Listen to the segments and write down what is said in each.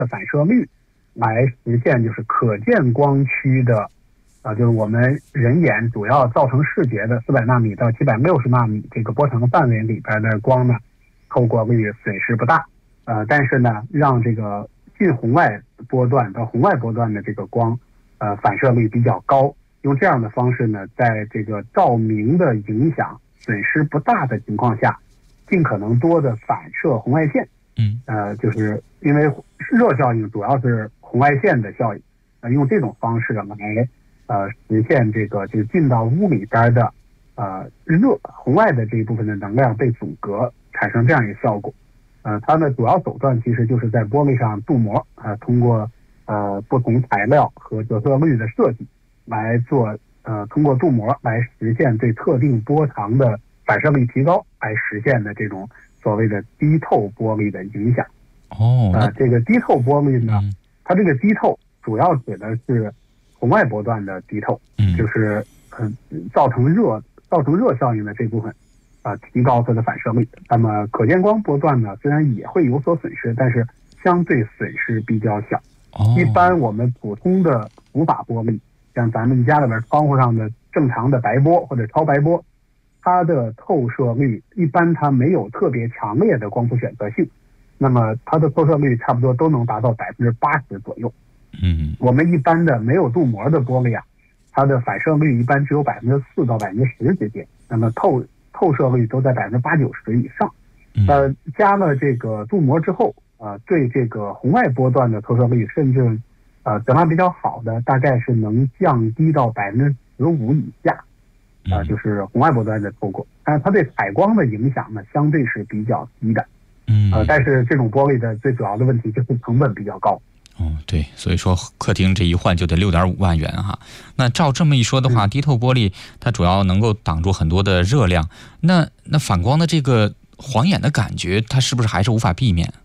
的反射率，来实现就是可见光区的，就是我们人眼主要造成视觉的400纳米到760纳米这个波长范围里边的光呢，透过率损失不大，但是呢，让这个近红外波段到红外波段的这个光，反射率比较高。用这样的方式呢，在这个照明的影响损失不大的情况下，尽可能多的反射红外线。就是因为热效应主要是红外线的效应，用这种方式来实现这个就进到屋里边的红外的这一部分的能量被阻隔，产生这样一个效果。它的主要手段其实就是在玻璃上镀膜，通过不同材料和折射率的设计来做，通过镀膜来实现对特定波长的反射率提高，来实现的这种所谓的低透玻璃的影响。这个低透玻璃呢，它这个低透主要指的是红外波段的低透，就是造成热效应的这部分，提高它的反射率。那么可见光波段呢，虽然也会有所损失，但是相对损失比较小。一般我们普通的无法玻璃，像咱们家里边窗户上的正常的白波或者超白波，它的透射率一般它没有特别强烈的光谱选择性，那么它的透射率差不多都能达到80%左右。我们一般的没有镀膜的玻璃它的反射率一般只有4%到10%之间，那么透射率都在80%、90%以上。加了这个镀膜之后，对这个红外波段的透射率，甚至质量比较好的，大概是能降低到15%以下，就是红外波段的透过。但是它对采光的影响呢，相对是比较低的。但是这种玻璃的最主要的问题就是成本比较高。 对，所以说客厅这一换就得6.5万元哈。那照这么一说的话，低透玻璃它主要能够挡住很多的热量，那反光的这个晃眼的感觉，它是不是还是无法避免？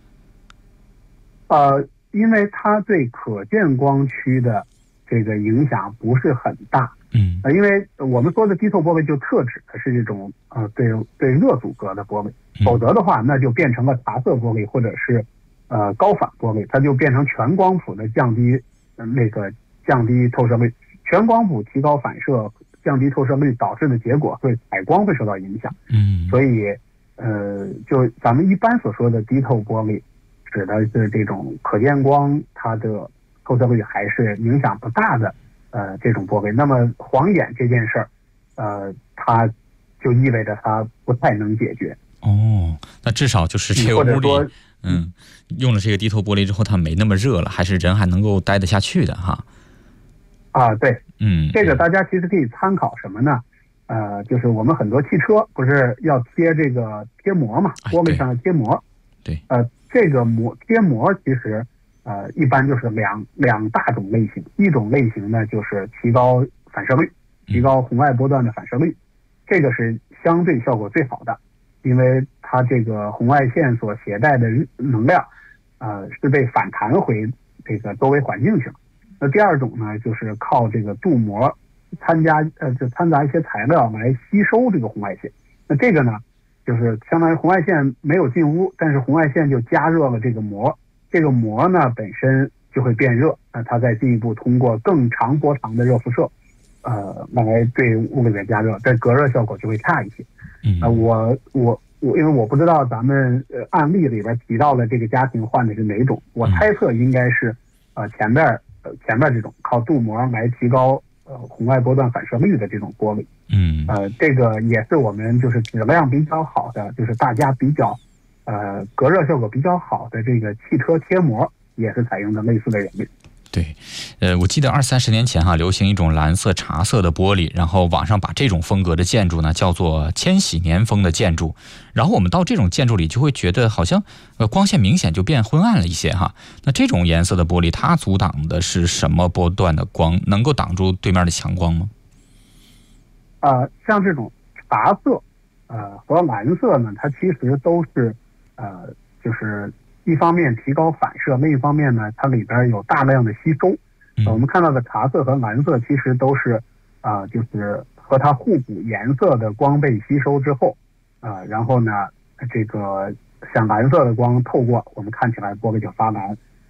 因为它对可见光区的这个影响不是很大。因为我们说的低透玻璃就特指的是这种对热阻隔的玻璃，否则的话那就变成了茶色玻璃或者是高反玻璃，它就变成全光谱的降低透射率。全光谱提高反射降低透射率导致的结果会采光会受到影响。所以就咱们一般所说的低透玻璃指的是这种可见光它的透射率还是影响不大的这种玻璃。那么晃眼这件事儿它就意味着它不太能解决。 那至少就是这个屋里用了这个低透玻璃之后，它没那么热了，还是人还能够待得下去的哈。 对，这个大家其实可以参考什么呢？就是我们很多汽车不是要贴这个贴膜嘛，玻璃上的贴膜。 对， 这个贴膜其实一般就是两大种类型，一种类型呢就是提高反射率，提高红外波段的反射率，这个是相对效果最好的，因为它这个红外线所携带的能量是被反弹回这个周围环境去了。那第二种呢，就是靠这个镀膜掺杂一些材料来吸收这个红外线。那这个呢，就是相当于红外线没有进屋，但是红外线就加热了这个膜，这个膜呢本身就会变热，它再进一步通过更长波长的热辐射来对屋里面加热，但隔热效果就会差一些。因为我不知道咱们案例里边提到的这个家庭换的是哪种，我猜测应该是前面这种靠镀膜来提高红外波段反射率的这种玻璃。这个也是我们就是质量比较好的，就是大家比较隔热效果比较好的这个汽车贴膜也是采用的类似的原理。 对，我记得20-30年前流行一种蓝色茶色的玻璃，然后网上把这种风格的建筑呢叫做千禧年风的建筑，然后我们到这种建筑里就会觉得好像光线明显就变昏暗了一些哈。那这种颜色的玻璃它阻挡的是什么波段的光？能够挡住对面的强光吗？ 像这种茶色和蓝色呢，它其实都是就是一方面提高反射，另一方面呢，它里边有大量的吸收。我们看到的茶色和蓝色其实都是就是和它互补颜色的光被吸收之后然后呢，这个像蓝色的光透过，我们看起来玻璃就发蓝；